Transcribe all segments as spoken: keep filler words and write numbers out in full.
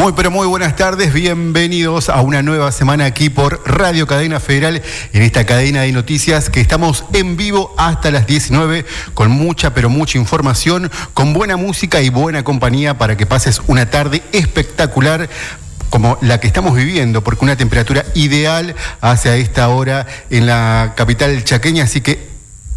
Muy pero muy buenas tardes, bienvenidos a una nueva semana aquí por Radio Cadena Federal, en esta cadena de noticias que estamos en vivo hasta las diecinueve con mucha pero mucha información, con buena música y buena compañía para que pases una tarde espectacular como la que estamos viviendo, porque una temperatura ideal hacia esta hora en la capital chaqueña, así que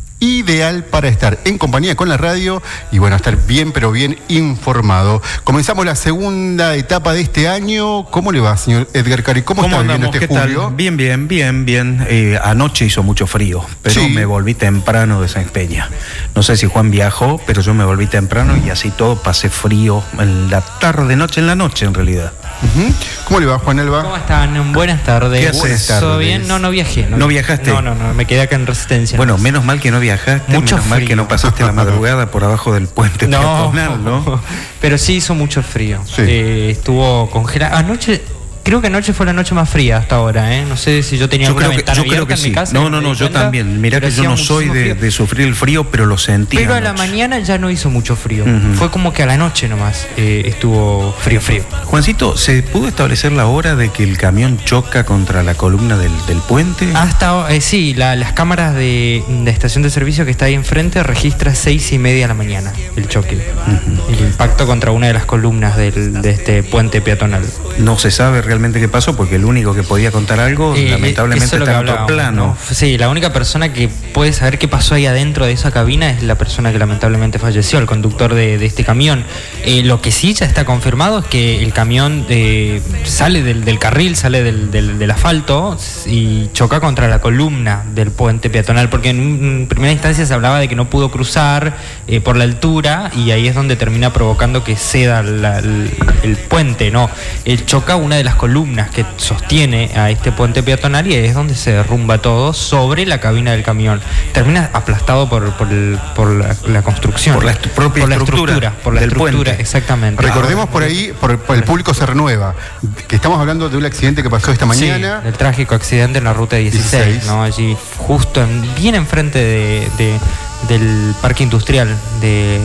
ideal para estar en compañía con la radio y bueno, estar bien pero bien informado. Comenzamos la segunda etapa de este año. ¿Cómo le va, señor Edgar Cari? ¿Cómo, ¿Cómo está viviendo este julio? Tal? Bien, bien, bien, bien. Eh, anoche hizo mucho frío, pero sí. Me volví temprano de Sáenz Peña. No sé si Juan viajó, pero yo me volví temprano y así todo pasé frío en la tarde, noche, en la noche en realidad. Uh-huh. ¿Cómo le va, Juan Elba? ¿Cómo están? Buenas tardes. ¿Qué haces? ¿Todo bien? No, no viajé. ¿No, ¿No viajaste? No, no, no, me quedé acá en Resistencia. Bueno, menos mal que no viajaste, mucho menos frío. mal que no pasaste la madrugada por abajo del puente no, peatonal, ¿no? Pero sí hizo mucho frío. Sí. Eh, estuvo congelado. Anoche... Creo que anoche fue la noche más fría hasta ahora, ¿eh? No sé si yo tenía yo alguna creo que, ventana yo abierta creo que en sí. mi casa. No, no, no, yo también. Mirá que yo no soy de, de sufrir el frío, pero lo sentí Pero anoche. a la mañana ya no hizo mucho frío. Uh-huh. Fue como que a la noche nomás eh, estuvo frío, frío. Juancito, ¿se pudo establecer la hora de que el camión choca contra la columna del, del puente? Hasta, eh, sí, la, las cámaras de, de estación de servicio que está ahí enfrente registra seis y media de la mañana el choque. Uh-huh. El impacto contra una de las columnas del, de este puente peatonal. No se sabe realmente qué pasó porque el único que podía contar algo, eh, lamentablemente, está en otro plano. ¿No? Sí, la única persona que puede saber qué pasó ahí adentro de esa cabina es la persona que lamentablemente falleció, el conductor de, de este camión. Eh, lo que sí ya está confirmado es que el camión eh, sale del, del carril, sale del, del, del asfalto y choca contra la columna del puente peatonal, porque en, en primera instancia se hablaba de que no pudo cruzar eh, por la altura y ahí es donde termina provocando que ceda la, el, el puente, ¿no? Él choca una de las columnas que sostiene a este puente peatonal y es donde se derrumba todo sobre la cabina del camión. Termina aplastado por, por, el, por la, la construcción. Por la estu- propia por la estructura, estructura. Por la del estructura, puente. Exactamente. Recordemos por ahí, por, por el público se renueva, que estamos hablando de un accidente que pasó esta mañana. Sí, el trágico accidente en la ruta dieciséis, dieciséis. ¿no? Allí justo en, bien enfrente de, de, del parque industrial de,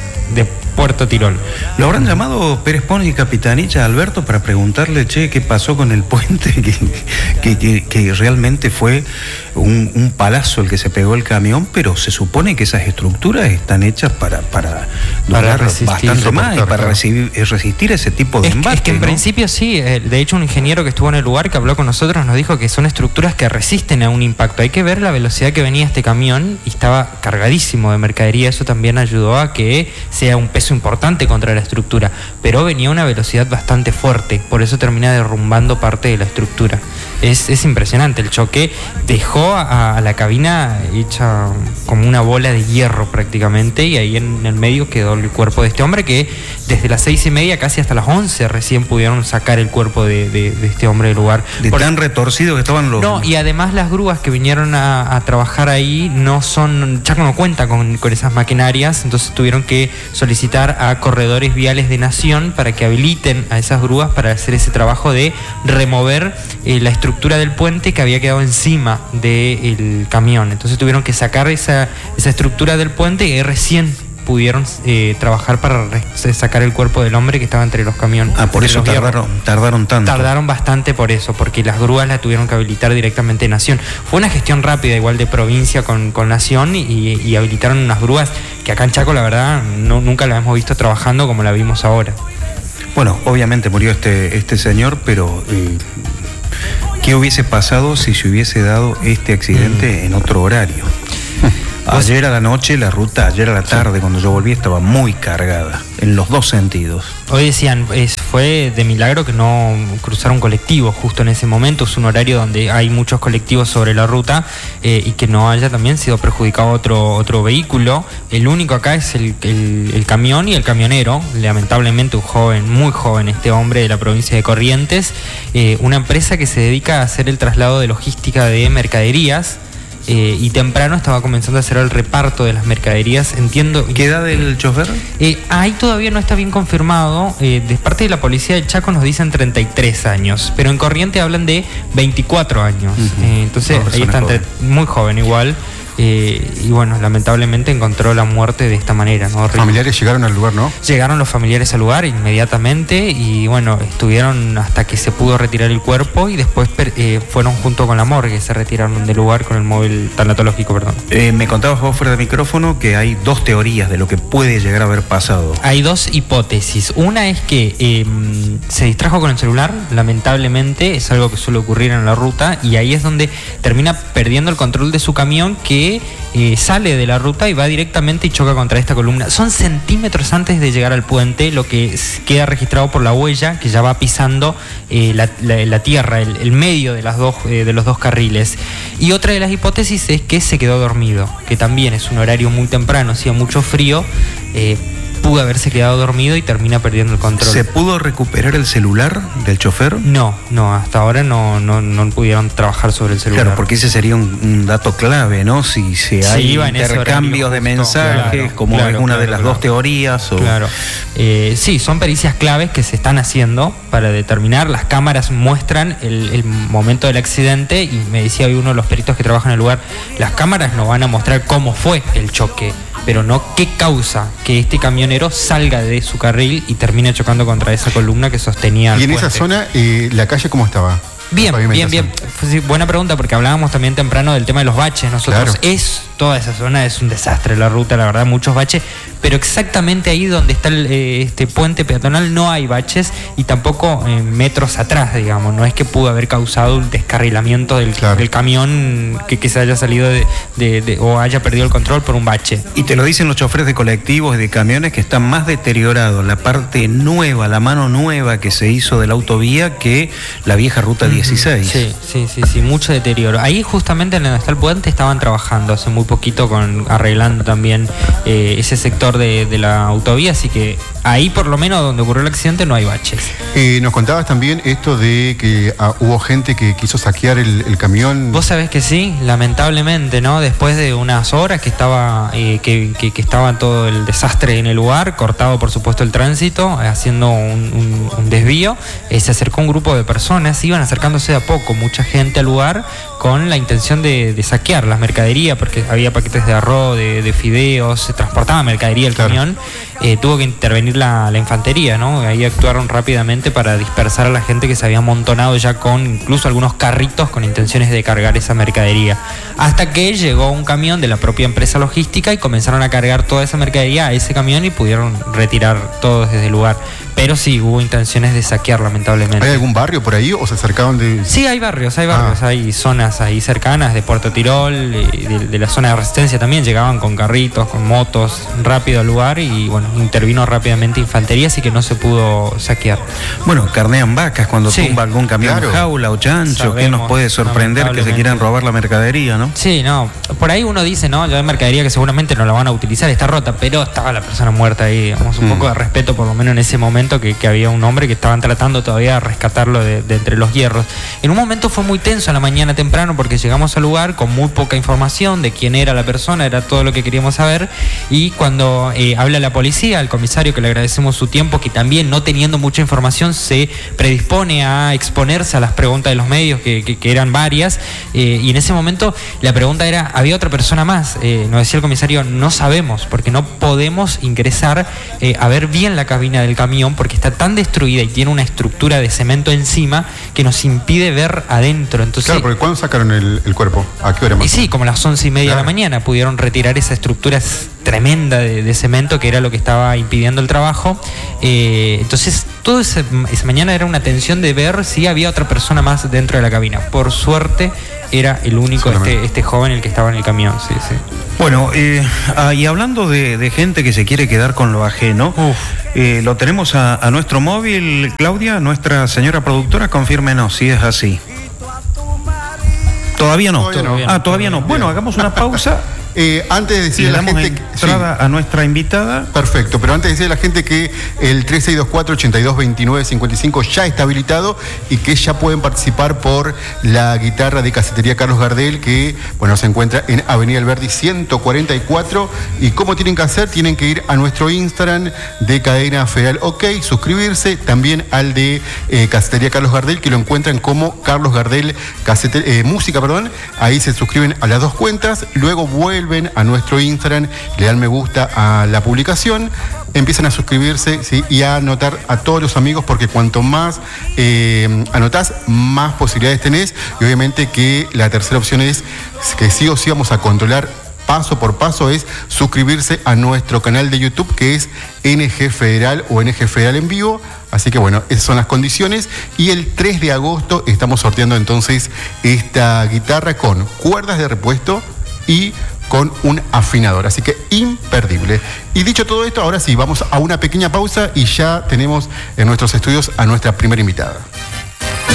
de Puerto Tirol. ¿Lo habrán llamado Pérez Pons y Capitanich a Alberto para preguntarle, che, qué pasó con el puente? que, que, que, que realmente fue un, un palazo el que se pegó el camión, pero se supone que esas estructuras están hechas para, para durar bastante más y para recibir, resistir ese tipo de es embate. Que, es que en ¿no? principio sí, de hecho un ingeniero que estuvo en el lugar que habló con nosotros nos dijo que son estructuras que resisten a un impacto. Hay que ver la velocidad que venía este camión y estaba cargadísimo de mercadería, eso también ayudó a que sea un peso importante contra la estructura, pero venía a una velocidad bastante fuerte, por eso termina derrumbando parte de la estructura. Es, es impresionante, el choque dejó a, a la cabina hecha como una bola de hierro prácticamente y ahí en el medio quedó el cuerpo de este hombre que desde las seis y media casi hasta las once recién pudieron sacar el cuerpo de, de, de este hombre del lugar. De por, tan retorcido que estaban los... No, y además las grúas que vinieron a, a trabajar ahí no son, Chaco no cuenta con, con esas maquinarias, entonces tuvieron que solicitar a corredores viales de Nación para que habiliten a esas grúas para hacer ese trabajo de remover eh, la estructura del puente que había quedado encima del camión. Entonces tuvieron que sacar esa, esa estructura del puente y recién pudieron eh, trabajar para re- sacar el cuerpo del hombre que estaba entre los camiones. Ah, por eso tardaron, tardaron tanto. Tardaron bastante por eso, porque las grúas la tuvieron que habilitar directamente en Nación. Fue una gestión rápida, igual de provincia con, con Nación, y, y habilitaron unas grúas que acá en Chaco, la verdad, no, nunca la hemos visto trabajando como la vimos ahora. Bueno, obviamente murió este, este señor, pero eh, ¿qué hubiese pasado si se hubiese dado este accidente mm. en otro horario? Ayer a la noche, la ruta, ayer a la tarde, cuando yo volví, estaba muy cargada, en los dos sentidos. Hoy decían, es, fue de milagro que no cruzaron colectivos justo en ese momento. Es un horario donde hay muchos colectivos sobre la ruta eh, y que no haya también sido perjudicado otro, otro vehículo. El único acá es el, el, el camión y el camionero, lamentablemente un joven, muy joven, este hombre de la provincia de Corrientes, eh, una empresa que se dedica a hacer el traslado de logística de mercaderías. Eh, y temprano estaba comenzando a hacer el reparto de las mercaderías, entiendo. ¿Qué edad del chofer? Eh, ahí todavía no está bien confirmado. Eh, de parte de la policía del Chaco nos dicen treinta y tres años, pero en Corriente hablan de veinticuatro años. Uh-huh. Eh, entonces no, ahí está entre, muy joven igual. Eh, y bueno, lamentablemente encontró la muerte de esta manera, ¿no? Horrible. Familiares llegaron al lugar, ¿no? Llegaron los familiares al lugar inmediatamente y bueno, estuvieron hasta que se pudo retirar el cuerpo y después eh, fueron junto con la morgue, se retiraron del lugar con el móvil tanatológico, perdón. Eh, me contabas vos fuera de micrófono que hay dos teorías de lo que puede llegar a haber pasado. Hay dos hipótesis. Una es que eh, se distrajo con el celular, lamentablemente, es algo que suele ocurrir en la ruta y ahí es donde termina perdiendo el control de su camión que Eh, sale de la ruta y va directamente y choca contra esta columna. Son centímetros antes de llegar al puente, lo que queda registrado por la huella que ya va pisando eh, la, la, la tierra, el, el medio de, las dos, eh, de los dos carriles. Y otra de las hipótesis es que se quedó dormido, que también es un horario muy temprano, hacía mucho frío, eh, pudo haberse quedado dormido y termina perdiendo el control. ¿Se pudo recuperar el celular del chofer? No, no, hasta ahora no, no, no pudieron trabajar sobre el celular. Claro, porque ese sería un, un dato clave, ¿no? Si, si hay sí, intercambios de mensajes, claro, como claro, es una claro, de las claro. dos teorías. O... Claro. Eh, sí, son pericias claves que se están haciendo para determinar. Las cámaras muestran el, el momento del accidente y me decía hoy uno de los peritos que trabajan en el lugar, las cámaras no van a mostrar cómo fue el choque, pero no qué causa que este camionero salga de su carril y termine chocando contra esa columna que sostenía el Y en puente. esa zona, eh, ¿la calle cómo estaba? Bien, bien, bien. Sí, buena pregunta, porque hablábamos también temprano del tema de los baches. Nosotros Claro. es, toda esa zona es un desastre, la ruta, la verdad, muchos baches, pero exactamente ahí donde está el, eh, este puente peatonal no hay baches y tampoco eh, metros atrás, digamos. No es que pudo haber causado un descarrilamiento del, Claro. del camión que, que se haya salido de, de, de, o haya perdido el control por un bache. Y te lo dicen los choferes de colectivos y de camiones que está más deteriorado la parte nueva, la mano nueva que se hizo de la autovía que la vieja ruta dieciséis. Sí, sí, sí, sí, mucho deterioro. Ahí justamente en donde está el puente estaban trabajando hace muy poquito con arreglando también eh, ese sector de, de la autovía, así que ahí por lo menos donde ocurrió el accidente no hay baches. Eh, nos contabas también esto de que ah, hubo gente que quiso saquear el, el camión. Vos sabés que sí, lamentablemente, ¿no? Después de unas horas que estaba eh, que, que, que estaba todo el desastre en el lugar, cortado por supuesto el tránsito, haciendo un, un, un desvío, eh, se acercó un grupo de personas, iban acercándose de a poco, mucha gente al lugar, con la intención de, de saquear las mercaderías, porque había paquetes de arroz, de, de fideos, se transportaba mercadería el Claro. camión, eh, tuvo que intervenir la, la infantería, ¿no? Ahí actuaron rápidamente para dispersar a la gente que se había amontonado ya con incluso algunos carritos con intenciones de cargar esa mercadería. Hasta que llegó un camión de la propia empresa logística y comenzaron a cargar toda esa mercadería a ese camión y pudieron retirar todo desde el lugar. Pero sí, hubo intenciones de saquear, lamentablemente. ¿Hay algún barrio por ahí o se acercaban de...? Sí, hay barrios, hay barrios, Ah. hay zonas ahí cercanas de Puerto Tirol, eh, de, de la zona de Resistencia también, llegaban con carritos, con motos, rápido al lugar y bueno, intervino rápidamente infantería, así que no se pudo saquear. Bueno, carnean vacas cuando Sí, tumba algún camión claro. jaula o chancho, que Sabemos, nos puede sorprender que se lamentablemente. quieran robar la mercadería, ¿no? Sí, no, por ahí uno dice, no, ya hay mercadería que seguramente no la van a utilizar, está rota, pero estaba la persona muerta ahí, digamos, un Mm. poco de respeto por lo menos en ese momento que, que había un hombre que estaban tratando todavía de rescatarlo de, de entre los hierros. En un momento fue muy tenso a la mañana temprano porque llegamos al lugar con muy poca información de quién era la persona, era todo lo que queríamos saber, y cuando eh, habla la policía, el comisario, que le agradecemos su tiempo, que también no teniendo mucha información se predispone a exponerse a las preguntas de los medios, que, que, que eran varias, eh, y en ese momento la pregunta era, ¿había otra persona más? Eh, nos decía el comisario, no sabemos, porque no podemos ingresar eh, a ver bien la cabina del camión, porque está tan destruida y tiene una estructura de cemento encima que nos impide ver adentro. Entonces, Claro, porque ¿cuándo sacaron el, el cuerpo? ¿A qué hora más? y sí, como las once y media Claro. de la mañana pudieron retirar esa estructura tremenda de, de cemento que era lo que estaba impidiendo el trabajo. Eh, entonces, toda esa, esa mañana era una tensión de ver si había otra persona más dentro de la cabina. Por suerte, era el único, Solamente. este, este joven el que estaba en el camión. Sí, sí. Bueno, eh, ah, y hablando de, de gente que se quiere quedar con lo ajeno, Uf. eh, lo tenemos a, a nuestro móvil, Claudia, nuestra señora productora, confírmenos si es así. Todavía no. Todavía no. Ah, todavía no. Bueno, hagamos una pausa Eh, antes de decirle a la gente... entrada sí. a nuestra invitada. Perfecto, pero antes de decirle a la gente que el tres seis dos cuatro, ochenta y dos veintinueve cincuenta y cinco ya está habilitado y que ya pueden participar por la guitarra de Casetería Carlos Gardel, que bueno, se encuentra en Avenida Alberdi ciento cuarenta y cuatro. ¿Y cómo tienen que hacer? Tienen que ir a nuestro Instagram de Cadena Federal OK, suscribirse, también al de eh, Casetería Carlos Gardel, que lo encuentran como Carlos Gardel Casete, eh, Música, perdón. Ahí se suscriben a las dos cuentas, luego vuelven a nuestro Instagram, le dan me gusta a la publicación, empiezan a suscribirse, ¿sí? Y a anotar a todos los amigos, porque cuanto más eh, anotás, más posibilidades tenés. Y obviamente que la tercera opción es que sí o sí vamos a controlar paso por paso, es suscribirse a nuestro canal de YouTube, que es N G Federal o N G Federal en vivo. Así que bueno, esas son las condiciones. Y el tres de agosto estamos sorteando entonces esta guitarra con cuerdas de repuesto y con un afinador, así que imperdible. Y dicho todo esto, ahora sí, vamos a una pequeña pausa y ya tenemos en nuestros estudios a nuestra primera invitada.